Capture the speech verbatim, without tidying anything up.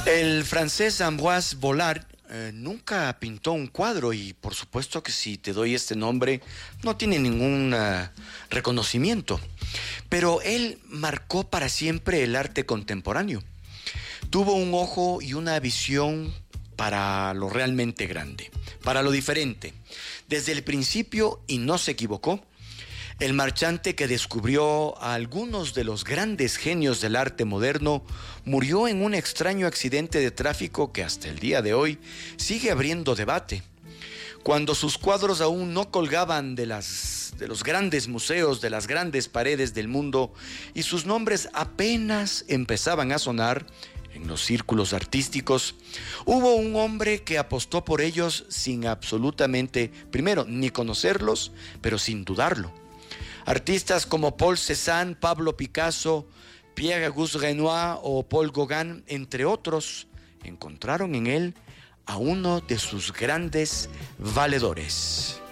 El francés Ambroise Vollard eh, nunca pintó un cuadro y por supuesto que si te doy este nombre no tiene ningún uh, reconocimiento, pero él marcó para siempre el arte contemporáneo. Tuvo un ojo y una visión para lo realmente grande, para lo diferente. Desde el principio, y no se equivocó, el marchante que descubrió a algunos de los grandes genios del arte moderno murió en un extraño accidente de tráfico que hasta el día de hoy sigue abriendo debate. Cuando sus cuadros aún no colgaban de, las, de los grandes museos, de las grandes paredes del mundo, y sus nombres apenas empezaban a sonar en los círculos artísticos, hubo un hombre que apostó por ellos sin absolutamente, primero, ni conocerlos, pero sin dudarlo. Artistas como Paul Cézanne, Pablo Picasso, Pierre-Auguste Renoir o Paul Gauguin, entre otros, encontraron en él a uno de sus grandes valedores.